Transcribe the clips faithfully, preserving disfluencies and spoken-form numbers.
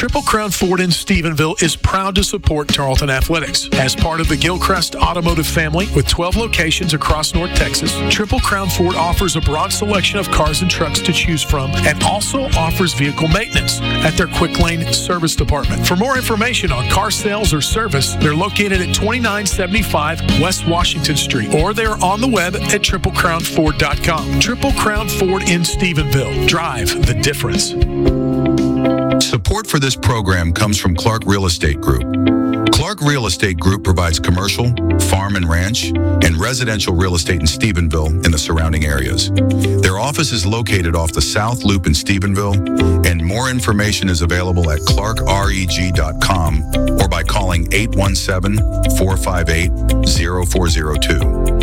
Triple Crown Ford in Stephenville is proud to support Tarleton Athletics. As part of the Gilchrist Automotive family with twelve locations across North Texas, Triple Crown Ford offers a broad selection of cars and trucks to choose from and also offers vehicle maintenance at their Quick Lane Service Department. For more information on car sales or service, they're located at twenty-nine seventy-five West Washington Street, or they're on the web at triple crown ford dot com. Triple Crown Ford in Stephenville. Drive the difference. Support for this program comes from Clark Real Estate Group. Clark Real Estate Group provides commercial, farm and ranch, and residential real estate in Stephenville and the surrounding areas. Their office is located off the South Loop in Stephenville, and more information is available at clark reg dot com or by calling eight one seven, four five eight, zero four zero two.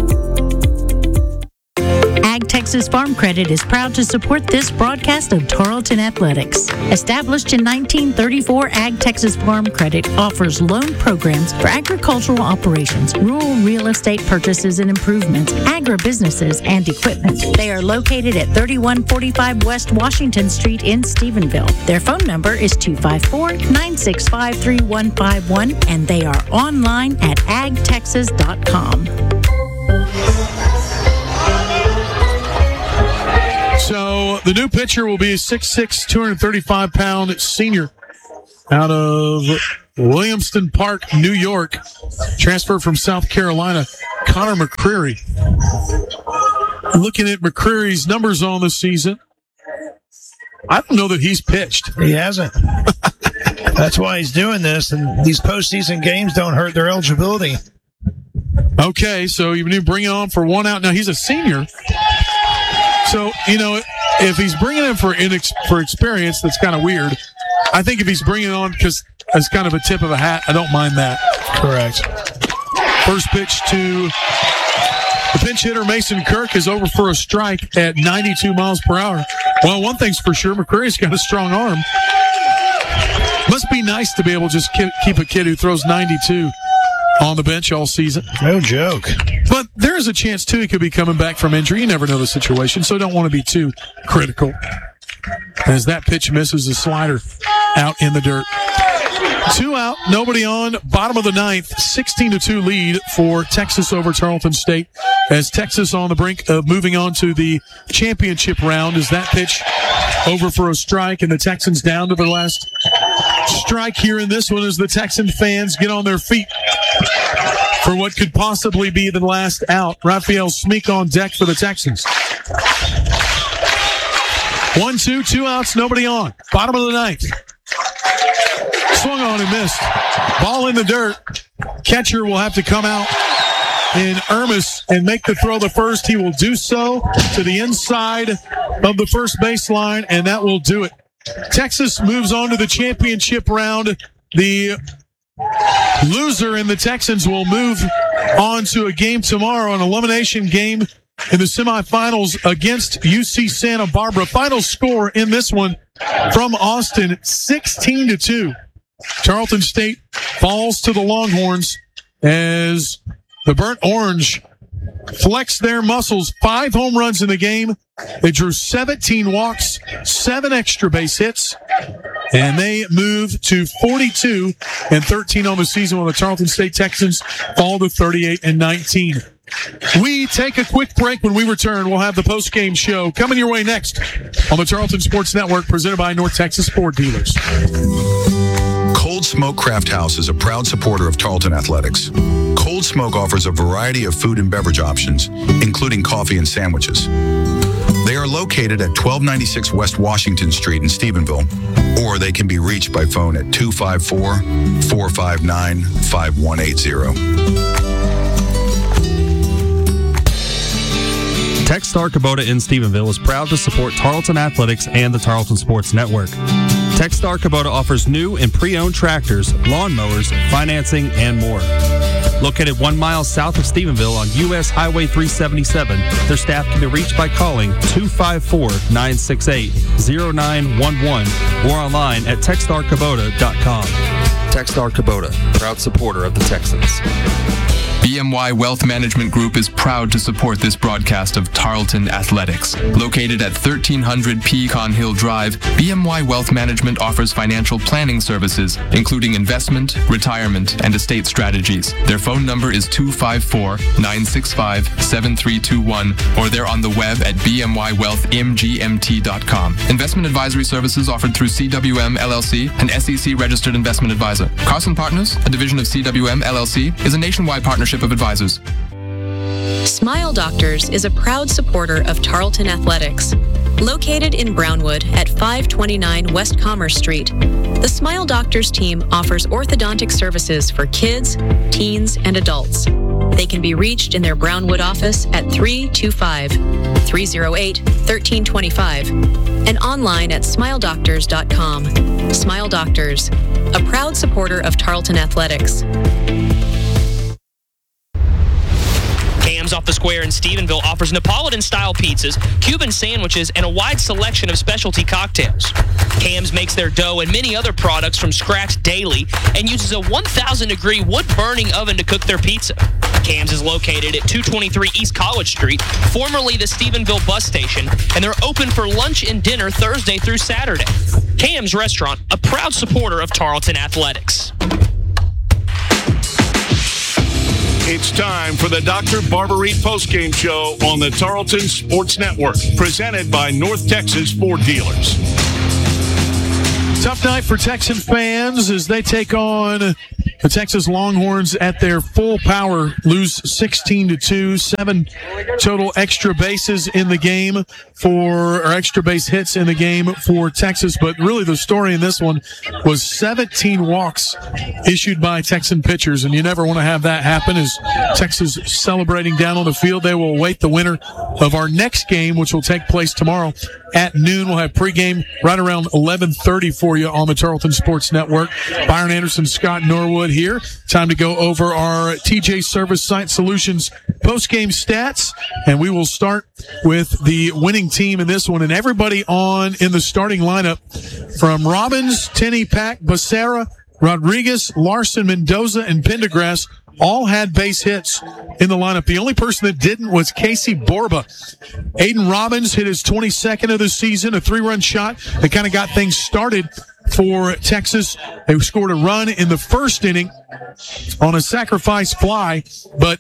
Ag Texas Farm Credit is proud to support this broadcast of Tarleton Athletics. Established in nineteen thirty-four, Ag Texas Farm Credit offers loan programs for agricultural operations, rural real estate purchases and improvements, agribusinesses, and equipment. They are located at thirty-one forty-five West Washington Street in Stephenville. Their phone number is two five four, nine six five, three one five one, and they are online at ag texas dot com. So the new pitcher will be a six six, two hundred thirty-five pound senior out of Williamston Park, New York. Transferred from South Carolina, Connor McCreary. Looking at McCreary's numbers on the season, I don't know that he's pitched. He hasn't. That's why he's doing this, and these postseason games don't hurt their eligibility. Okay, so you need to bring it on for one out. Now, he's a senior. So, you know, if he's bringing him for inex- for experience, that's kind of weird. I think if he's bringing it on because as kind of a tip of a hat, I don't mind that. Correct. First pitch to the pinch hitter, Mason Kirk, is over for a strike at ninety-two miles per hour. Well, one thing's for sure, McCreary's got a strong arm. Must be nice to be able to just keep a kid who throws ninety-two on the bench all season. No joke. But there is a chance, too, he could be coming back from injury. You never know the situation, so don't want to be too critical. As that pitch misses, the slider out in the dirt. Two out, nobody on. Bottom of the ninth, sixteen to two lead for Texas over Tarleton State. As Texas on the brink of moving on to the championship round, as that pitch over for a strike, and the Texans down to their last strike here in this one as the Texan fans get on their feet for what could possibly be the last out. Raphael Smeek on deck for the Texans. One, two, two outs, nobody on. Bottom of the ninth. Swung on and missed. Ball in the dirt. Catcher will have to come out in Ermis and make the throw the first. He will do so to the inside of the first baseline, and that will do it. Texas moves on to the championship round. The loser and the Texans will move on to a game tomorrow, an elimination game in the semifinals against U C Santa Barbara. Final score in this one from Austin, sixteen to two. Tarleton State falls to the Longhorns as the Burnt Orange flex their muscles. Five home runs in the game. They drew seventeen walks, seven extra base hits, and they move to forty-two and thirteen on the season, while the Tarleton State Texans fall to thirty-eight and nineteen. We take a quick break. When we return, we'll have the post-game show coming your way next on the Tarleton Sports Network, presented by North Texas Ford Dealers. Cold Smoke Craft House is a proud supporter of Tarleton Athletics. Cold Smoke offers a variety of food and beverage options, including coffee and sandwiches. They are located at twelve ninety-six West Washington Street in Stephenville, or they can be reached by phone at two five four, four five nine, five one eight zero. Techstar Kubota in Stephenville is proud to support Tarleton Athletics and the Tarleton Sports Network. Techstar Kubota offers new and pre-owned tractors, lawnmowers, financing, and more. Located one mile south of Stephenville on U S Highway three seventy-seven, their staff can be reached by calling two five four, nine six eight, zero nine one one or online at techstar kubota dot com. Techstar Kubota, proud supporter of the Texans. B M Y Wealth Management Group is proud to support this broadcast of Tarleton Athletics. Located at thirteen hundred Pecan Hill Drive, B M Y Wealth Management offers financial planning services, including investment, retirement, and estate strategies. Their phone number is two five four, nine six five, seven three two one, or they're on the web at b m y wealth m g m t dot com. Investment advisory services offered through C W M L L C, an S E C-registered investment advisor. Carson Partners, a division of C W M L L C, is a nationwide partnership of advisors. Smile Doctors is a proud supporter of Tarleton Athletics. Located in Brownwood at five twenty-nine West Commerce Street, the Smile Doctors team offers orthodontic services for kids, teens, and adults. They can be reached in their Brownwood office at three two five, three oh eight, one three two five and online at smile doctors dot com. Smile Doctors, a proud supporter of Tarleton Athletics. Cam's Off the Square in Stephenville offers Neapolitan-style pizzas, Cuban sandwiches, and a wide selection of specialty cocktails. Cam's makes their dough and many other products from scratch daily and uses a one thousand degree wood-burning oven to cook their pizza. Cam's is located at two twenty-three East College Street, formerly the Stephenville bus station, and they're open for lunch and dinner Thursday through Saturday. Cam's Restaurant, a proud supporter of Tarleton Athletics. It's time for the Doctor Barbara Reed postgame show on the Tarleton Sports Network, presented by North Texas Ford Dealers. Tough night for Texan fans as they take on the Texas Longhorns at their full power, lose sixteen to two, seven total extra bases in the game for, or extra base hits in the game for Texas. But really the story in this one was seventeen walks issued by Texan pitchers, and you never want to have that happen. As Texas celebrating down on the field, they will await the winner of our next game, which will take place tomorrow at noon. We'll have pregame right around eleven thirty for you on the Tarleton Sports Network. Byron Anderson, Scott Norwood here. Time to go over our T J Service Site Solutions post-game stats, and we will start with the winning team in this one. And everybody on in the starting lineup, from Robbins, Tenney, Pack, Becerra, Rodriguez, Larson, Mendoza, and Pendergrass, all had base hits in the lineup. The only person that didn't was Casey Borba. Aiden Robbins hit his twenty-second of the season, a three-run shot that kind of got things started for Texas. They scored a run in the first inning on a sacrifice fly, but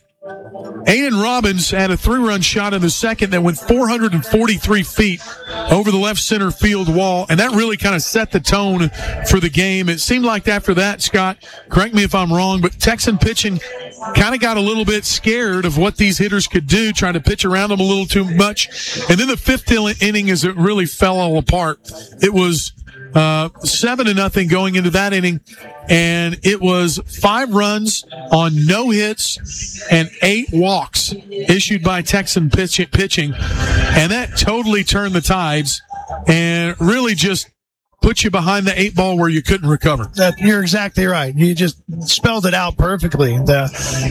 Aiden Robbins had a three-run shot in the second that went four hundred forty-three feet over the left center field wall, and that really kind of set the tone for the game. It seemed like after that, Scott, correct me if I'm wrong, but Texan pitching kind of got a little bit scared of what these hitters could do, trying to pitch around them a little too much. And then the fifth inning, as it really fell all apart, it was uh seven to nothing going into that inning, and it was five runs on no hits and eight walks issued by Texan pitch, pitching, and that totally turned the tides and really just put you behind the eight ball where you couldn't recover. That, you're exactly right. You just spelled it out perfectly. The,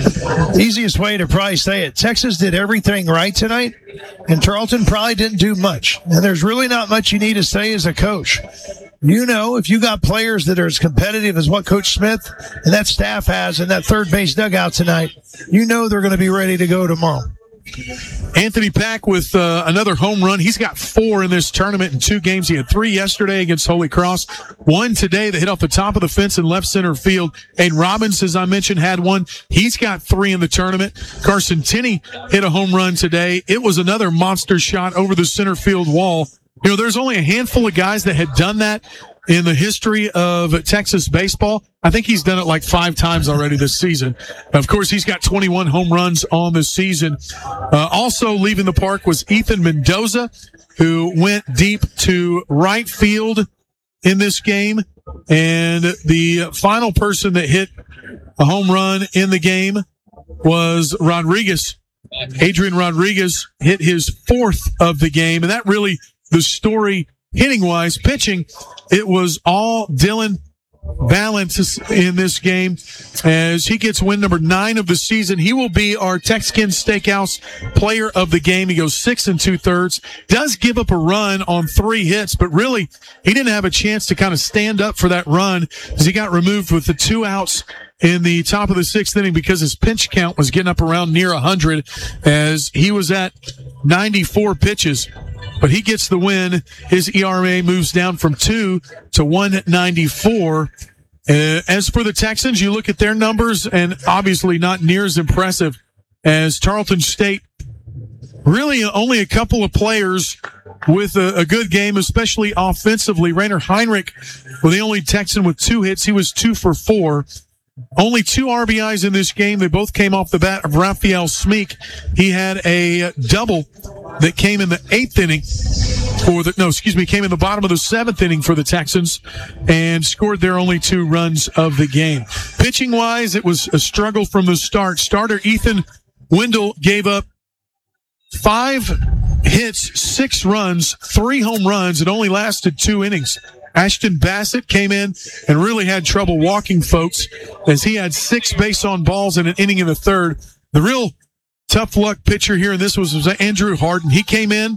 the easiest way to probably say it, Texas did everything right tonight, and Tarleton probably didn't do much. And there's really not much you need to say as a coach. You know, if you got players that are as competitive as what Coach Smith and that staff has in that third base dugout tonight, you know they're going to be ready to go tomorrow. Anthony Pack with uh, another home run. He's got four in this tournament in two games. He had three yesterday against Holy Cross, one today that hit off the top of the fence in left center field. Aiden Robbins, as I mentioned, had one. He's got three in the tournament. Carson Tenney hit a home run today. It was another monster shot over the center field wall. You know, there's only a handful of guys that had done that in the history of Texas baseball. I think he's done it like five times already this season. Of course, he's got twenty-one home runs on the season. Uh, also leaving the park was Ethan Mendoza, who went deep to right field in this game. And the final person that hit a home run in the game was Rodriguez. Adrian Rodriguez hit his fourth of the game, and that really the story hitting-wise. Pitching, it was all Dylan balance in this game as he gets win number nine of the season. He will be our Tex-Kin Steakhouse player of the game. He goes six and two thirds, does give up a run on three hits, but really he didn't have a chance to kind of stand up for that run as he got removed with the two outs in the top of the sixth inning because his pitch count was getting up around near one hundred as he was at ninety-four pitches. But he gets the win. His E R A moves down from two to one ninety-four. Uh, as for the Texans, you look at their numbers, and obviously not near as impressive as Tarleton State. Really only a couple of players with a, a good game, especially offensively. Rainer Heinrich was the only Texan with two hits. He was two for four. Only two R B Is in this game. They both came off the bat of Raphael Smeek. He had a double that came in the eighth inning for the, no, excuse me, came in the bottom of the seventh inning for the Texans and scored their only two runs of the game. Pitching wise, it was a struggle from the start. Starter Ethan Wendell gave up five hits, six runs, three home runs. It only lasted two innings. Ashton Bassett came in and really had trouble walking folks as he had six base on balls in an inning in the third. The real tough luck pitcher here, and this was, was Andrew Harden. He came in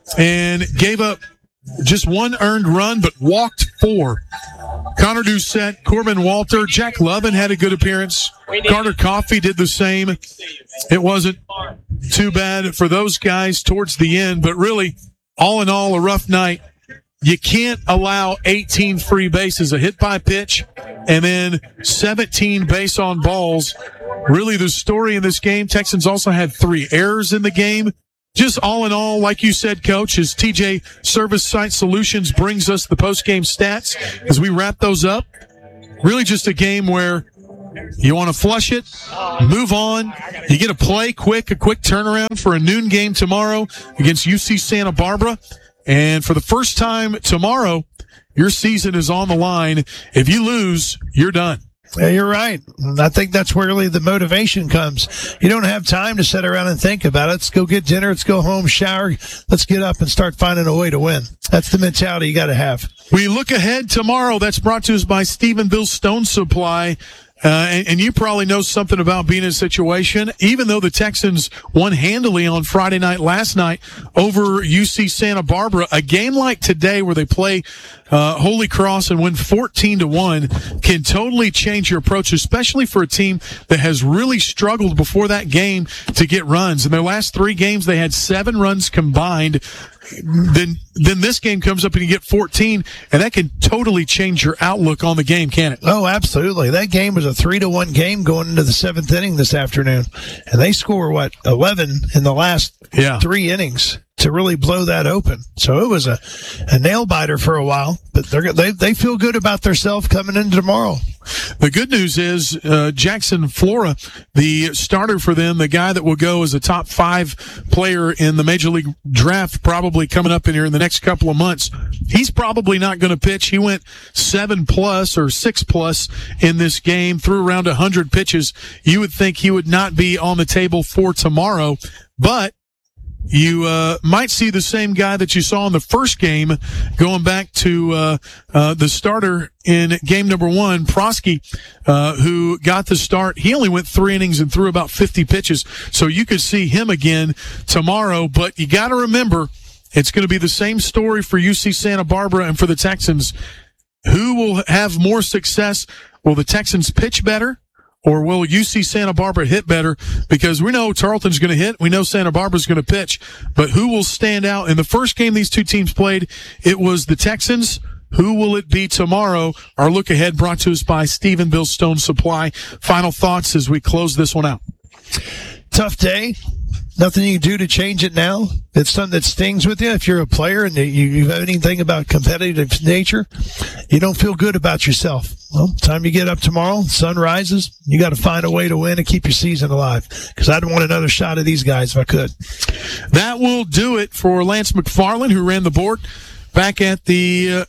and gave up just one earned run, but walked four. Connor Doucette, Corbin Walter, Jack Lovin had a good appearance. Carter Coffey did the same. It wasn't too bad for those guys towards the end, but really, all in all, a rough night. You can't allow eighteen free bases, a hit by pitch, and then seventeen base on balls. Really the story in this game, Texans also had three errors in the game. Just all in all, like you said, Coach, as T J Service Site Solutions brings us the post-game stats as we wrap those up. Really just a game where you want to flush it, move on. You get a play quick, a quick turnaround for a noon game tomorrow against U C Santa Barbara. And for the first time tomorrow, your season is on the line. If you lose, you're done. Yeah, you're right. I think that's where really the motivation comes. You don't have time to sit around and think about it. Let's go get dinner. Let's go home, shower. Let's get up and start finding a way to win. That's the mentality you got to have. We look ahead tomorrow. That's brought to us by Stephenville Stone Supply. Uh, and, and you probably know something about being in a situation. Even though the Texans won handily on Friday night last night over U C Santa Barbara, a game like today where they play uh, Holy Cross and win fourteen to one can totally change your approach, especially for a team that has really struggled before that game to get runs. In their last three games, they had seven runs combined. Then, then this game comes up and you get fourteen, and that can totally change your outlook on the game, can it? Oh, absolutely. That game was a three to one game going into the seventh inning this afternoon, and they score what eleven in the last yeah. three innings to really blow that open. So it was a, a nail biter for a while, but they're they they feel good about themselves coming into tomorrow. The good news is uh, Jackson Flora, the starter for them, the guy that will go as a top five player in the Major League Draft, probably coming up in here in the next couple of months. He's probably not going to pitch. He went seven plus or six plus in this game, threw around one hundred pitches. You would think he would not be on the table for tomorrow, but you uh, might see the same guy that you saw in the first game going back to uh, uh, the starter in game number one, Prosky, uh, who got the start. He only went three innings and threw about fifty pitches, so you could see him again tomorrow. But you got to remember, it's going to be the same story for U C Santa Barbara and for the Texans. Who will have more success? Will the Texans pitch better? Or will U C Santa Barbara hit better? Because we know Tarleton's going to hit. We know Santa Barbara's going to pitch. But who will stand out? In the first game these two teams played, it was the Texans. Who will it be tomorrow? Our look ahead brought to us by Stephenville Stone Supply. Final thoughts as we close this one out. Tough day. Nothing you can do to change it now. It's something that stings with you. If you're a player and you, you have anything about competitive nature, you don't feel good about yourself. Well, time you get up tomorrow, sun rises, you got to find a way to win and keep your season alive. Because I don't want another shot of these guys if I could. That will do it for Lance McFarland, who ran the board back at the uh,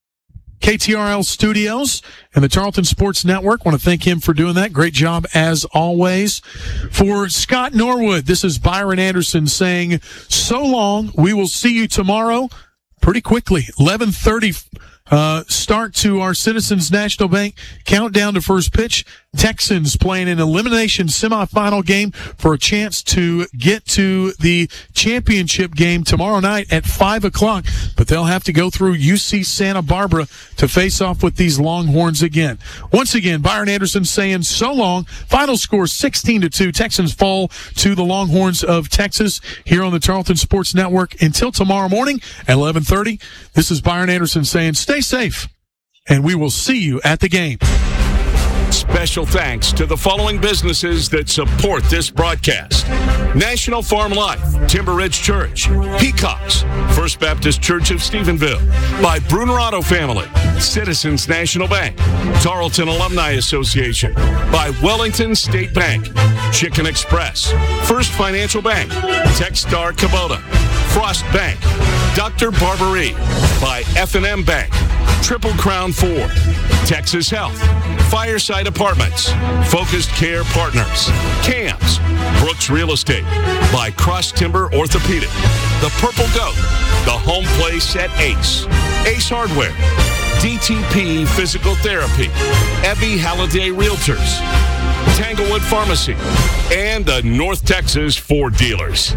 K T R L studios and the Tarleton Sports Network. Want to thank him for doing that. Great job as always. For Scott Norwood, this is Byron Anderson saying so long. We will see you tomorrow pretty quickly. eleven thirty uh, start to our Citizens National Bank countdown to first pitch. Texans playing an elimination semifinal game for a chance to get to the championship game tomorrow night at five o'clock. But they'll have to go through U C Santa Barbara to face off with these Longhorns again. Once again, Byron Anderson saying so long. Final score sixteen to two. Texans fall to the Longhorns of Texas here on the Tarleton Sports Network. Until tomorrow morning at eleven thirty, this is Byron Anderson saying stay safe, and we will see you at the game. Special thanks to the following businesses that support this broadcast: National Farm Life, Timber Ridge Church, Peacocks, First Baptist Church of Stephenville, by Bruner Auto Family, Citizens National Bank, Tarleton Alumni Association, by Wellington State Bank, Chicken Express, First Financial Bank, Techstar Kubota, Frost Bank, Doctor Barberie, by F and M Bank, Triple Crown Ford, Texas Health, Fireside Apartments, Focused Care Partners, C A M S, Brooks Real Estate, by Cross Timber Orthopedic, The Purple Goat, The Home Place at Ace, Ace Hardware, D T P Physical Therapy, Evie Halliday Realtors, Tanglewood Pharmacy, and the North Texas Ford Dealers.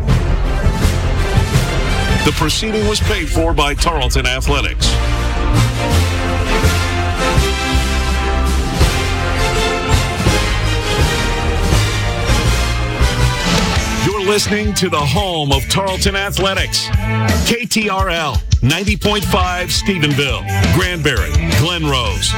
The proceeding was paid for by Tarleton Athletics. You're listening to the home of Tarleton Athletics. K T R L ninety point five Stephenville, Granbury, Glen Rose.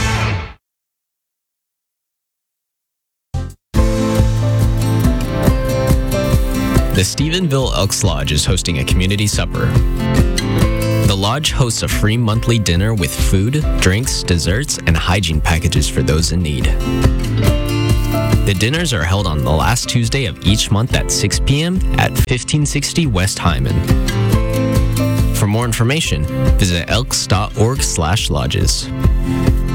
The Stephenville Elks Lodge is hosting a community supper. The lodge hosts a free monthly dinner with food, drinks, desserts, and hygiene packages for those in need. The dinners are held on the last Tuesday of each month at six p.m. at fifteen sixty West Hyman. For more information, visit elks dot org slash lodges.